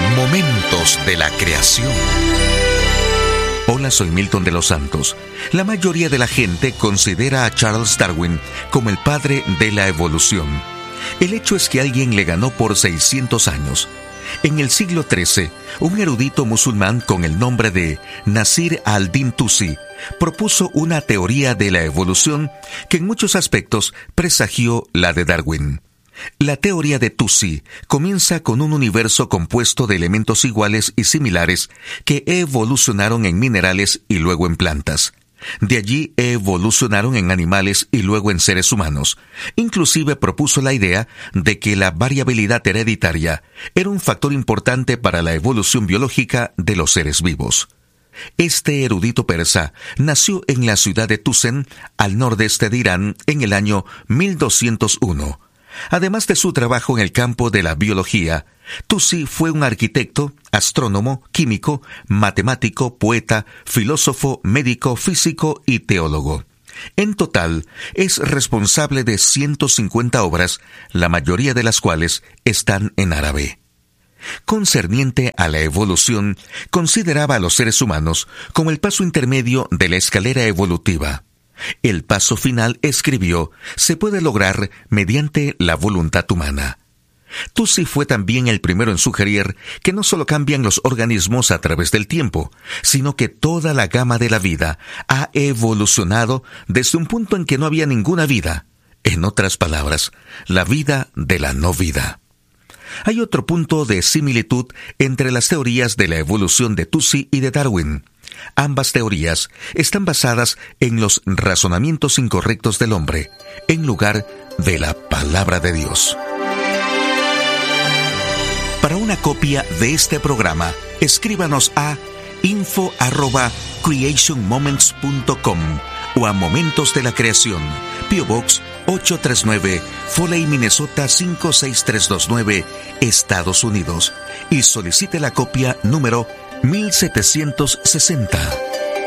Momentos de la creación. Hola, soy Milton de los Santos. La mayoría de la gente considera a Charles Darwin como el padre de la evolución. El hecho es que alguien le ganó por 600 años. En el siglo XIII, un erudito musulmán con el nombre de Nasir al-Din Tusi propuso una teoría de la evolución que en muchos aspectos presagió la de Darwin. La teoría de Tusi comienza con un universo compuesto de elementos iguales y similares que evolucionaron en minerales y luego en plantas. De allí evolucionaron en animales y luego en seres humanos. Inclusive propuso la idea de que la variabilidad hereditaria era un factor importante para la evolución biológica de los seres vivos. Este erudito persa nació en la ciudad de Tusen, al nordeste de Irán, en el año 1201. Además de su trabajo en el campo de la biología, Tusi fue un arquitecto, astrónomo, químico, matemático, poeta, filósofo, médico, físico y teólogo. En total, es responsable de 150 obras, la mayoría de las cuales están en árabe. Concerniente a la evolución, consideraba a los seres humanos como el paso intermedio de la escalera evolutiva. El paso final, escribió, se puede lograr mediante la voluntad humana. Tusi fue también el primero en sugerir que no solo cambian los organismos a través del tiempo, sino que toda la gama de la vida ha evolucionado desde un punto en que no había ninguna vida. En otras palabras, la vida de la no vida. Hay otro punto de similitud entre las teorías de la evolución de Tusi y de Darwin. Ambas teorías están basadas en los razonamientos incorrectos del hombre, en lugar de la palabra de Dios. Para una copia de este programa, escríbanos a info@creationmoments.com o a Momentos de la Creación, P.O. Box 839, Foley, Minnesota 56329, Estados Unidos, y solicite la copia número 1760.